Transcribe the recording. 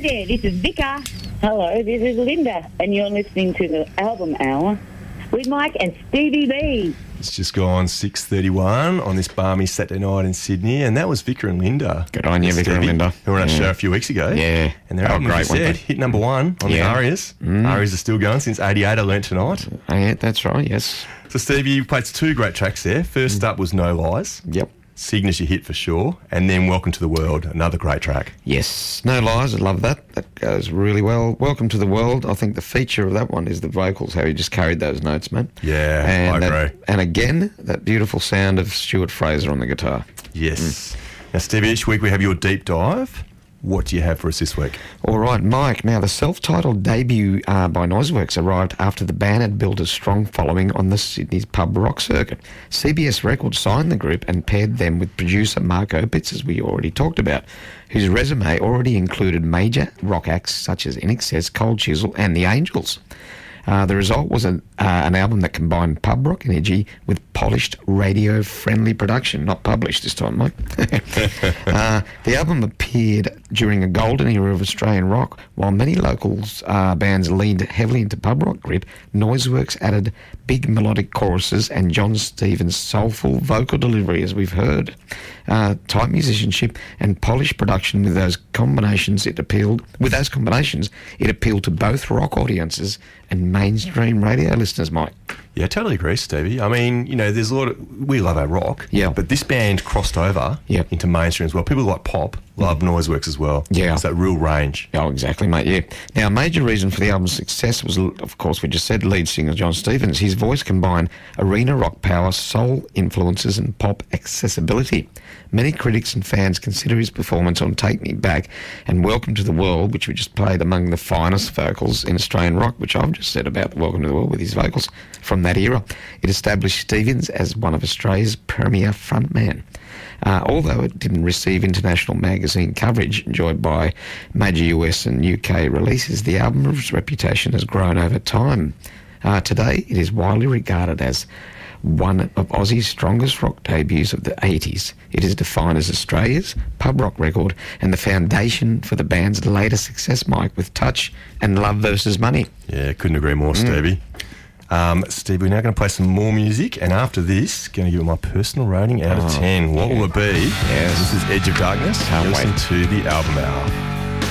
there, this is Vicar. Hello, this is Linda, and you're listening to the Album Hour with Mike and Stevie B. It's just gone 6:31 on this balmy Saturday night in Sydney, and that was Vicar and Linda. Good on you, Vicar and Linda. Who were on our show a few weeks ago. Yeah. And their album, great, as you said, hit number one on the ARIAs. ARIAs are still going since 88, I learnt tonight. Oh, yeah, that's right, yes. So, Stevie, you played two great tracks there. First up was No Lies. Yep. Signature hit for sure. And then Welcome to the World, another great track. Yes, No Lies, I love that. That goes really well. Welcome to the World, I think the feature of that one is the vocals, how he just carried those notes, man. Yeah, I agree. And again, that beautiful sound of Stuart Fraser on the guitar. Yes. Now, Stevie, each week we have your deep dive. What do you have for us this week? All right, Mike. Now, the self-titled debut by Noiseworks arrived after the band had built a strong following on the Sydney's pub rock circuit. CBS Records signed the group and paired them with producer Mark Opitz, as we already talked about, whose resume already included major rock acts such as INXS, Cold Chisel and The Angels. The result was an album that combined pub rock energy with polished radio-friendly production, not published this time, Mike. The album appeared during a golden era of Australian rock. While many locals bands leaned heavily into pub rock grip, Noiseworks added big melodic choruses and John Stevens' soulful vocal delivery, as we've heard. Tight musicianship and polished production with those combinations, it appealed to both rock audiences and mainstream radio listeners, Mike. Yeah, I totally agree, Stevie. I mean, you know, there's a lot of... We love our rock. Yeah. But this band crossed over into mainstream as well. People like pop love Noiseworks as well. Yeah. It's that real range. Oh, exactly, mate, yeah. Now, a major reason for the album's success was, of course, we just said, lead singer John Stevens. His voice combined arena rock power, soul influences and pop accessibility. Many critics and fans consider his performance on Take Me Back and Welcome to the World, which we just played, among the finest vocals in Australian rock, which I've just said about Welcome to the World with his vocals from that era. It established Stevens as one of Australia's premier frontmen. Although it didn't receive international magazine coverage enjoyed by major US and UK releases, the album's reputation has grown over time. Today, it is widely regarded as one of Aussie's strongest rock debuts of the 80s. It is defined as Australia's pub rock record and the foundation for the band's later success, Mike, with Touch and Love versus Money. Yeah, couldn't agree more, Stevie. Steve, we're now going to play some more music, and after this, going to give it my personal rating out of 10. What will it be? Yes. This is Edge of Darkness. Can't Listen wait. to the Album Hour.